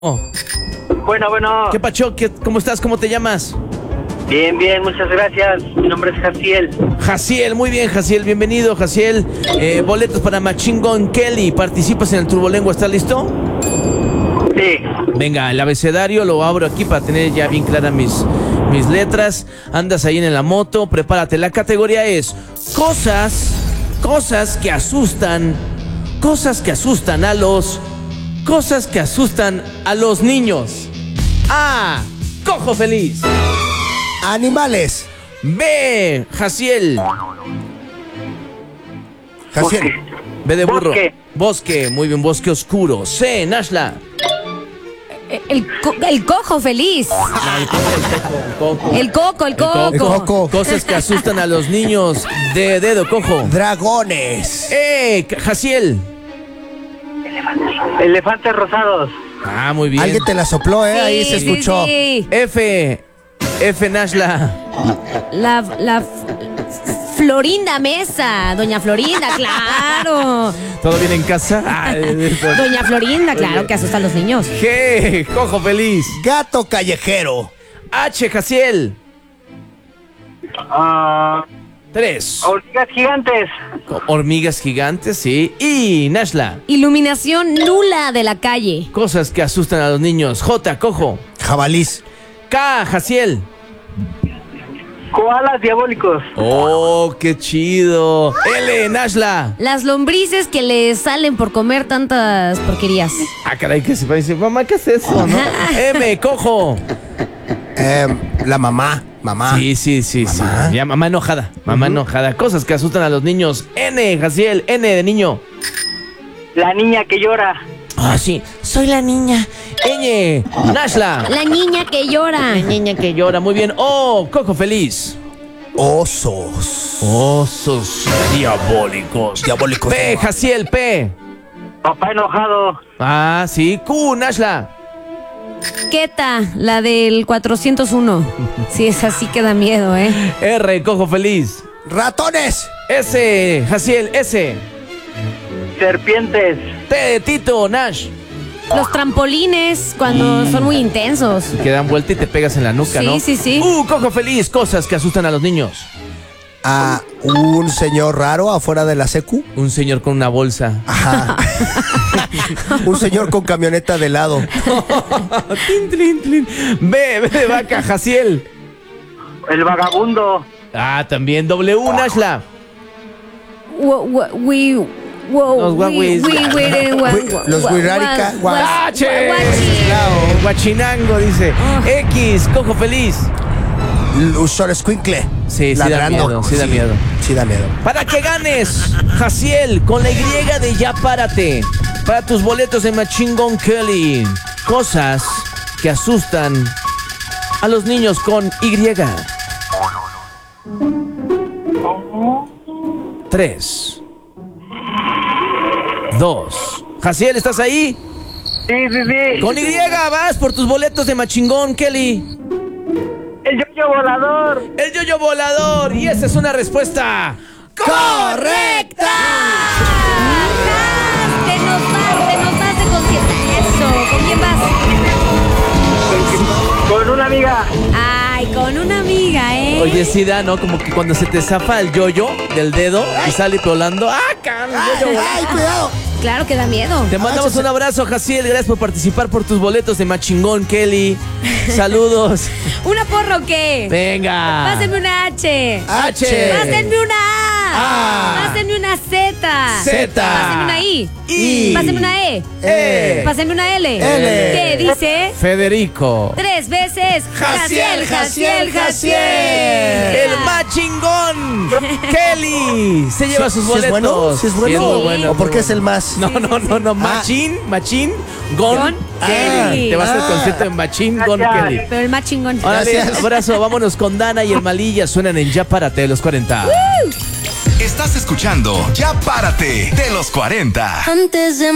Oh. Bueno. ¿Qué pacho? ¿Cómo estás? ¿Cómo te llamas? Bien, muchas gracias. Mi nombre es Jaciel. Jaciel, muy bien, Jaciel. Bienvenido, Jaciel. Boletos para Machine Gun Kelly. ¿Participas en el Turbolengua? ¿Estás listo? Sí. Venga, el abecedario lo abro aquí para tener ya bien claras mis letras. Andas ahí en la moto, prepárate. La categoría es cosas que asustan a los niños. A, cojo feliz. Animales. B, Jaciel. Jaciel. B de burro. Bosque. Muy bien, bosque oscuro. C, Nashla. El cojo feliz. El coco. Cosas que asustan a los niños. D, dedo cojo. Dragones. Jaciel. Elefantes rosados. Ah, muy bien. Alguien te la sopló, Sí, ahí se escuchó. sí. F, Nashla. La Florinda Mesa. Doña Florinda, claro. ¿Todo bien en casa? Doña Florinda, claro, que asusta a los niños. G, cojo feliz. Gato callejero. H, Jaciel. 3. Hormigas gigantes. Hormigas gigantes, sí. Y Nashla. Iluminación nula de la calle. Cosas que asustan a los niños. J, cojo. Jabalís. K, Jaciel. Koalas diabólicos. Oh, qué chido. L, Nashla. Las lombrices que le salen por comer tantas porquerías. Ah, caray, que se va a decir, mamá, ¿qué es eso, no? M, cojo. La mamá. Sí. ¿Mamá? Ya, mamá enojada. Cosas que asustan a los niños. N, Jaciel. N de niño. La niña que llora. Ah, sí. Soy la niña. Ñ, Nashla. La niña que llora. La niña que llora. Muy bien. O, cojo feliz. Osos. Osos diabólicos. P, Jaciel. P. Papá enojado. Ah, sí. Q, Nashla. Queta, la del 401. Sí, esa sí que da miedo, ¿eh? R, cojo feliz. Ratones. S, Jaciel. S. Serpientes. T de Tito, Nash. Los trampolines, cuando son muy intensos. Que dan vuelta y te pegas en la nuca, Sí, ¿no? sí. Cojo feliz. Cosas que asustan a los niños. A un señor raro afuera de la secu. Un señor con una bolsa. Ajá. Un señor con camioneta de helado. Tin. B de vaca, Jaciel. El vagabundo. Ah, también. W, Nashla. Los Wirrárica. Guachinango, dice. X, cojo feliz. Solo escuincle. Sí, da miedo. Sí da miedo. Para que ganes, Jaciel, con la Y de Ya Párate. Para tus boletos de Machine Gun Kelly. Cosas que asustan a los niños con Y. 3, 2. Jaciel, ¿estás ahí? Sí. Con Y vas por tus boletos de Machine Gun Kelly. El yoyo volador. El yoyo volador. Y esa es una respuesta correcta. Te nos vas de concierto. Eso, ¿con quién vas? Con una amiga. Ay, con una amiga, ¿eh? Oye, sí da, ¿no? Como que cuando se te zafa el yoyo del dedo y sale volando. ¡Ah, cabrón! ¡Ay, cuidado! Claro que da miedo. Te mandamos un abrazo, Jaciel. Gracias por participar por tus boletos de Machine Gun Kelly. Saludos. ¿Una porra o qué? Venga. Pásenme una H. H. Pásenme una A. Pásenme una Z. Pásenme una I. Pásenme una E. Pásenme una L. ¿Qué dice? Federico. 3 veces. Jaciel. El Machine Gun Kelly se lleva sus boletos. ¿Sí es bueno? Sí, es muy bueno. ¿O por qué es el más? No. Machine Gun Kelly. Te vas al concierto de Machine Gun Kelly. Pero el más chingón. Órale, abrazo. Vámonos con Dana y el Malilla. Suenan en Ya Párate de los 40. Estás escuchando Ya Párate de los 40. Antes de